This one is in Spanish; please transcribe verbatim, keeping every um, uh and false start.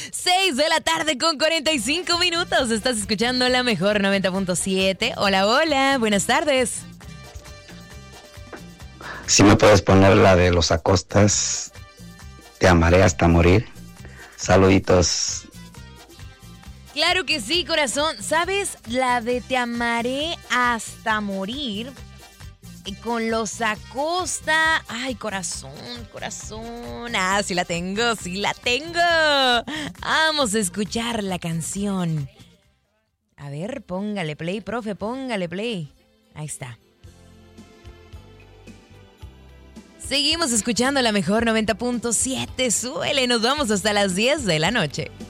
seis de la tarde con cuarenta y cinco minutos. Estás escuchando la mejor noventa punto siete. Hola, hola, buenas tardes. Si me puedes poner la de los Acostas, Te amaré hasta morir. Saluditos. Claro que sí, corazón. ¿Sabes? La de Te amaré hasta morir. Con los Acosta. Ay, corazón, corazón. Ah, sí la tengo, sí la tengo. Vamos a escuchar la canción. A ver, póngale play, profe, póngale play. Ahí está. Seguimos escuchando la mejor noventa punto siete. Súbele, nos vamos hasta las diez de la noche.